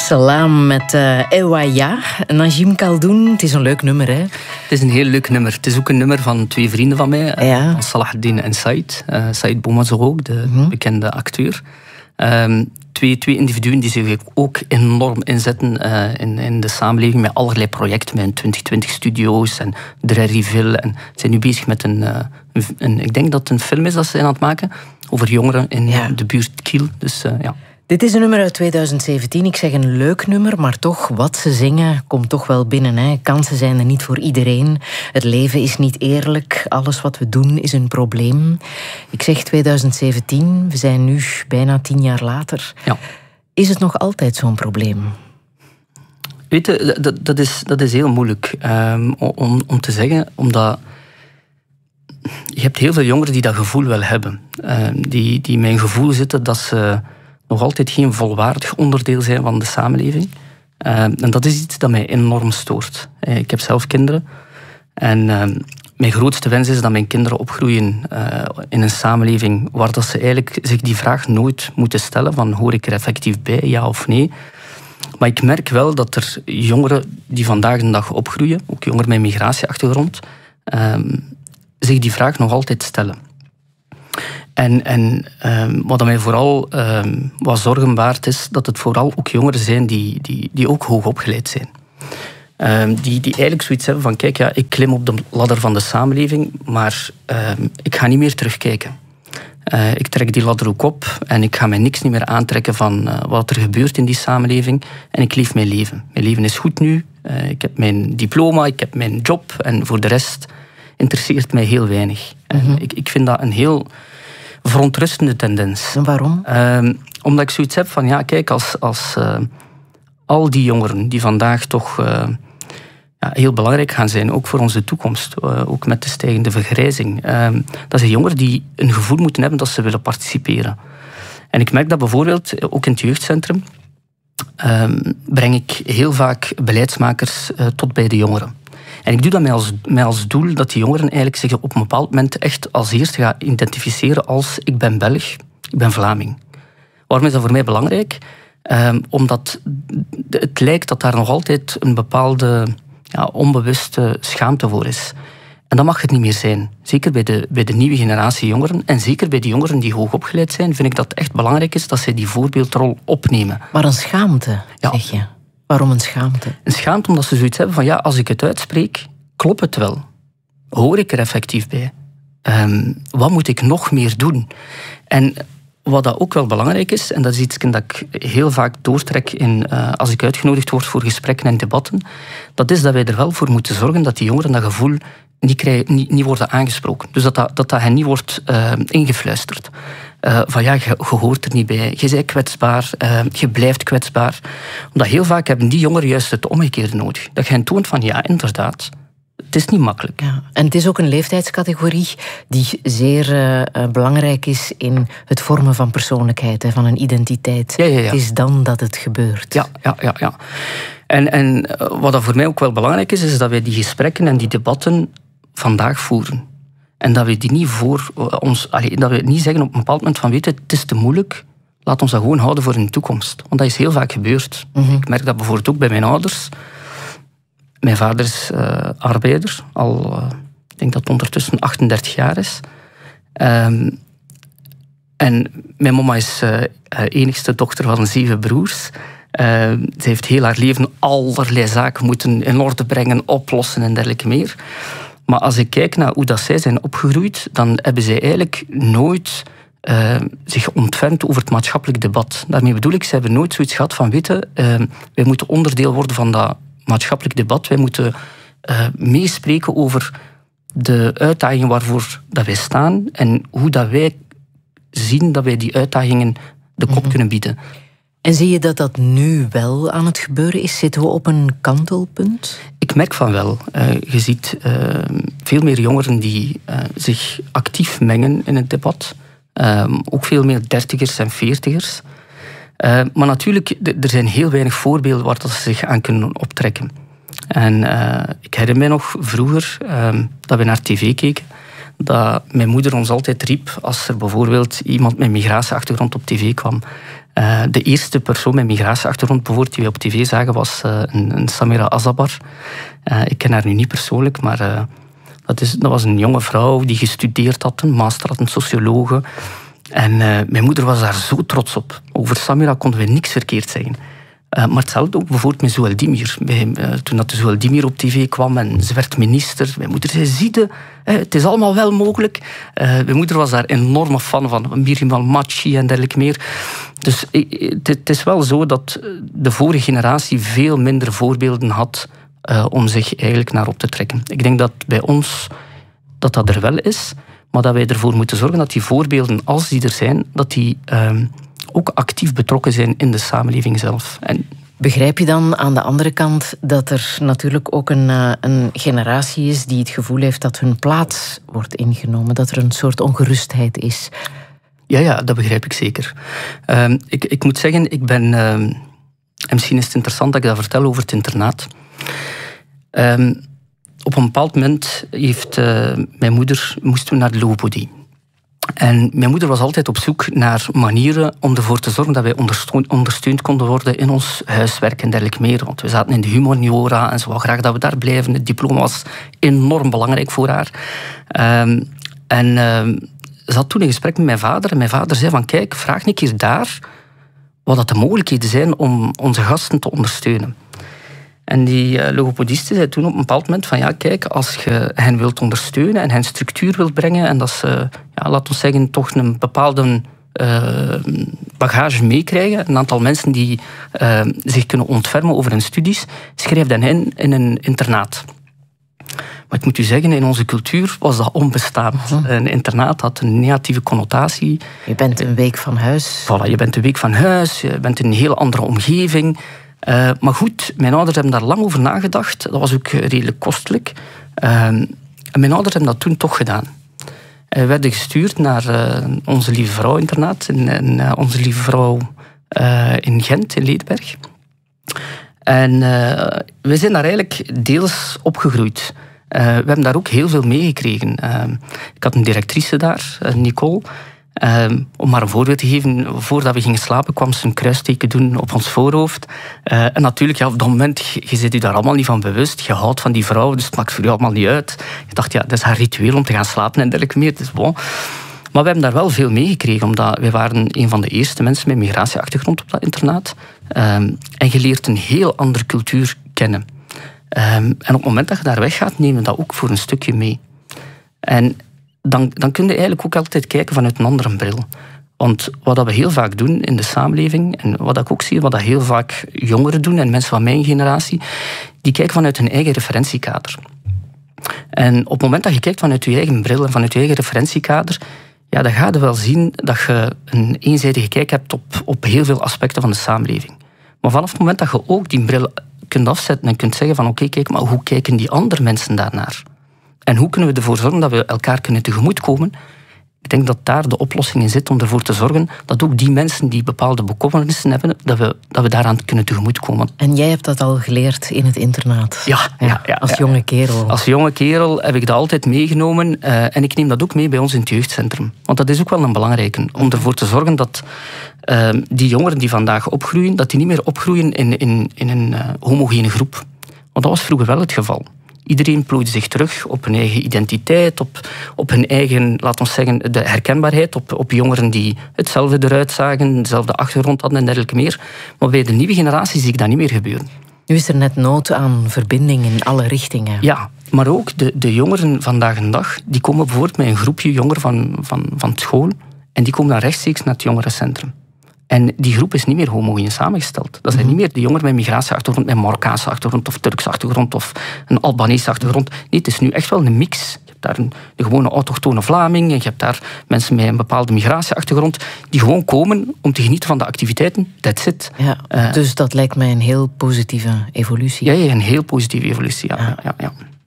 Salam met Ewaya. Najim Khaldoun, het is een leuk nummer, hè? Het is een heel leuk nummer. Het is ook een nummer van twee vrienden van mij. Ja. Salahuddin en Said. Said Boumazougou, de bekende acteur. Twee individuen die zich ook enorm inzetten in de samenleving met allerlei projecten, met 2020-studio's en Drerryville. En zijn nu bezig met ik denk dat het een film is dat ze zijn aan het maken, over jongeren in de buurt Kiel. Dus ja. Dit is een nummer uit 2017. Ik zeg een leuk nummer, maar toch, wat ze zingen komt toch wel binnen. Hè. Kansen zijn er niet voor iedereen. Het leven is niet eerlijk. Alles wat we doen is een probleem. Ik zeg 2017, we zijn nu bijna 10 jaar later. Ja. Is het nog altijd zo'n probleem? Weet je, dat is heel moeilijk om te zeggen, omdat je hebt heel veel jongeren die dat gevoel wel hebben. Die met een gevoel zitten dat ze nog altijd geen volwaardig onderdeel zijn van de samenleving. En dat is iets dat mij enorm stoort. Ik heb zelf kinderen. En mijn grootste wens is dat mijn kinderen opgroeien in een samenleving waar dat ze eigenlijk zich die vraag nooit moeten stellen van hoor ik er effectief bij, ja of nee. Maar ik merk wel dat er jongeren die vandaag de dag opgroeien, ook jongeren met migratieachtergrond, zich die vraag nog altijd stellen. En wat mij vooral wat zorgen baart is dat het vooral ook jongeren zijn die ook hoog opgeleid zijn. Die eigenlijk zoiets hebben van kijk, ja, ik klim op de ladder van de samenleving, maar ik ga niet meer terugkijken. Ik trek die ladder ook op en ik ga mij niks niet meer aantrekken van wat er gebeurt in die samenleving. En ik leef mijn leven. Mijn leven is goed nu. Ik heb mijn diploma, ik heb mijn job en voor de rest interesseert mij heel weinig. Ik vind dat een heel verontrustende tendens. En waarom? Omdat ik zoiets heb van, ja, kijk, als al die jongeren die vandaag toch heel belangrijk gaan zijn, ook voor onze toekomst, ook met de stijgende vergrijzing, dat zijn jongeren die een gevoel moeten hebben dat ze willen participeren. En ik merk dat bijvoorbeeld, ook in het jeugdcentrum, breng ik heel vaak beleidsmakers tot bij de jongeren. En ik doe dat met als doel dat die jongeren eigenlijk zich op een bepaald moment echt als eerste gaan identificeren als ik ben Belg, ik ben Vlaming. Waarom is dat voor mij belangrijk? Omdat het lijkt dat daar nog altijd een bepaalde onbewuste schaamte voor is. En dat mag het niet meer zijn. Zeker bij de nieuwe generatie jongeren en zeker bij de jongeren die hoog opgeleid zijn, vind ik dat het echt belangrijk is dat zij die voorbeeldrol opnemen. Maar een schaamte, zeg je? Waarom een schaamte? Een schaamte omdat ze zoiets hebben van ja, als ik het uitspreek, klopt het wel? Hoor ik er effectief bij? Wat moet ik nog meer doen? En wat dat ook wel belangrijk is, en dat is iets dat ik heel vaak doortrek als ik uitgenodigd word voor gesprekken en debatten, dat is dat wij er wel voor moeten zorgen dat die jongeren dat gevoel niet worden aangesproken. Dus dat hen niet wordt ingefluisterd. Van ja, je hoort er niet bij, je bent kwetsbaar, je blijft kwetsbaar. Omdat heel vaak hebben die jongeren juist het omgekeerde nodig. Dat je hen toont van ja, inderdaad, het is niet makkelijk. Ja, en het is ook een leeftijdscategorie die zeer belangrijk is in het vormen van persoonlijkheid, van een identiteit. Ja. Het is dan dat het gebeurt. Ja. En wat dat voor mij ook wel belangrijk is dat wij die gesprekken en die debatten vandaag voeren. En dat we die niet voor ons, dat we niet zeggen op een bepaald moment van weet je, het is te moeilijk, laat ons dat gewoon houden voor in de toekomst. Want dat is heel vaak gebeurd. Ik merk dat bijvoorbeeld ook bij mijn ouders. Mijn vader is arbeider, ik denk dat het ondertussen 38 jaar is. En mijn mama is enigste dochter van 7 broers. Ze heeft heel haar leven allerlei zaken moeten in orde brengen, oplossen en dergelijke meer. Maar als ik kijk naar hoe dat zij zijn opgegroeid, dan hebben zij eigenlijk nooit zich ontfermd over het maatschappelijk debat. Daarmee bedoel ik, ze hebben nooit zoiets gehad van weten, wij moeten onderdeel worden van dat maatschappelijk debat. Wij moeten meespreken over de uitdagingen waarvoor dat wij staan en hoe dat wij zien dat wij die uitdagingen de kop kunnen bieden. En zie je dat dat nu wel aan het gebeuren is? Zitten we op een kantelpunt? Ik merk van wel. Je ziet veel meer jongeren die zich actief mengen in het debat. Ook veel meer 30ers en 40ers. Maar natuurlijk, er zijn heel weinig voorbeelden waar dat ze zich aan kunnen optrekken. En ik herinner mij nog vroeger dat we naar tv keken, dat mijn moeder ons altijd riep als er bijvoorbeeld iemand met migratieachtergrond op tv kwam. De eerste persoon met migratieachtergrond bijvoorbeeld die we op tv zagen was een Samira Azabar. Ik ken haar nu niet persoonlijk, maar dat was een jonge vrouw die gestudeerd had, een master had, een sociologe. En mijn moeder was daar zo trots op. Over Samira konden we niks verkeerd zeggen. Maar hetzelfde ook bijvoorbeeld met Zouel Dimir. Toen dat Zouel Dimir op tv kwam en ze werd minister. Mijn moeder zei, zie het is allemaal wel mogelijk. Mijn moeder was daar enorme fan van. Miriam Al-Machi en dergelijke meer. Dus het is wel zo dat de vorige generatie veel minder voorbeelden had om zich eigenlijk naar op te trekken. Ik denk dat bij ons dat er wel is, maar dat wij ervoor moeten zorgen dat die voorbeelden, als die er zijn, dat die ook actief betrokken zijn in de samenleving zelf. Begrijp je dan aan de andere kant dat er natuurlijk ook een generatie is die het gevoel heeft dat hun plaats wordt ingenomen, dat er een soort ongerustheid is? Ja, dat begrijp ik zeker. Ik moet zeggen, ik ben... en misschien is het interessant dat ik dat vertel over het internaat. Op een bepaald moment mijn moeder moest naar de logopedie. En mijn moeder was altijd op zoek naar manieren om ervoor te zorgen dat wij ondersteund konden worden in ons huiswerk en dergelijke meer. Want we zaten in de humaniora en ze wou graag dat we daar blijven. Het diploma was enorm belangrijk voor haar. Ze had toen een gesprek met mijn vader. En mijn vader zei van, kijk, vraag een keer daar wat dat de mogelijkheden zijn om onze gasten te ondersteunen. En die logopediste zei toen op een bepaald moment van, ja, kijk, als je hen wilt ondersteunen en hen structuur wilt brengen en dat ze, laten we zeggen, toch een bepaalde bagage meekrijgen, een aantal mensen die zich kunnen ontfermen over hun studies, schrijf dan in een internaat. Maar ik moet u zeggen, in onze cultuur was dat onbestaand. Een internaat had een negatieve connotatie. Je bent een week van huis. Voilà, je bent een week van huis, je bent in een heel andere omgeving. Maar goed, mijn ouders hebben daar lang over nagedacht. Dat was ook redelijk kostelijk. En mijn ouders hebben dat toen toch gedaan. We werden gestuurd naar Onze Lieve Vrouw-internaat. In Onze Lieve Vrouw in Gent, in Leedberg. En we zijn daar eigenlijk deels opgegroeid. We hebben daar ook heel veel meegekregen. Ik had een directrice daar, Nicole. Om maar een voorbeeld te geven, voordat we gingen slapen kwam ze een kruisteken doen op ons voorhoofd. En natuurlijk, op dat moment, je zit je daar allemaal niet van bewust. Je houdt van die vrouw, dus het maakt voor je allemaal niet uit. Je dacht, dat is haar ritueel om te gaan slapen en dergelijke meer. Dus bon. Maar we hebben daar wel veel meegekregen, omdat wij waren een van de eerste mensen met migratieachtergrond op dat internaat. En je leert een heel andere cultuur kennen. En op het moment dat je daar weggaat, nemen we dat ook voor een stukje mee. En dan kun je eigenlijk ook altijd kijken vanuit een andere bril. Want wat we heel vaak doen in de samenleving, en wat ik ook zie, wat dat heel vaak jongeren doen, en mensen van mijn generatie, die kijken vanuit hun eigen referentiekader. En op het moment dat je kijkt vanuit je eigen bril en vanuit je eigen referentiekader, dan ga je wel zien dat je een eenzijdige kijk hebt op heel veel aspecten van de samenleving. Maar vanaf het moment dat je ook die bril kunt afzetten en kunt zeggen van oké, kijk, maar hoe kijken die andere mensen daarnaar? En hoe kunnen we ervoor zorgen dat we elkaar kunnen tegemoetkomen? Ik denk dat daar de oplossing in zit om ervoor te zorgen dat ook die mensen die bepaalde bekommernissen hebben, dat we daaraan kunnen tegemoetkomen. En jij hebt dat al geleerd in het internaat? Ja. Als jonge kerel? Als jonge kerel heb ik dat altijd meegenomen. En ik neem dat ook mee bij ons in het jeugdcentrum. Want dat is ook wel een belangrijke. Om ervoor te zorgen dat die jongeren die vandaag opgroeien, dat die niet meer opgroeien in een homogene groep. Want dat was vroeger wel het geval. Iedereen plooide zich terug op hun eigen identiteit, op hun eigen, laten we zeggen, de herkenbaarheid, op jongeren die hetzelfde eruit zagen, dezelfde achtergrond hadden en dergelijke meer. Maar bij de nieuwe generatie zie ik dat niet meer gebeuren. Nu is er net nood aan verbinding in alle richtingen. Ja, maar ook de jongeren vandaag de dag, die komen bijvoorbeeld met een groepje jongeren van school en die komen dan rechtstreeks naar het jongerencentrum. En die groep is niet meer homogeen samengesteld. Dat zijn niet meer de jongeren met migratieachtergrond, met Marokkaanse achtergrond of Turkse achtergrond of een Albanese achtergrond. Nee, het is nu echt wel een mix. Je hebt daar de gewone autochtone Vlaming en je hebt daar mensen met een bepaalde migratieachtergrond die gewoon komen om te genieten van de activiteiten. That's it. Ja, dus dat lijkt mij een heel positieve evolutie. Ja, een heel positieve evolutie. Ja.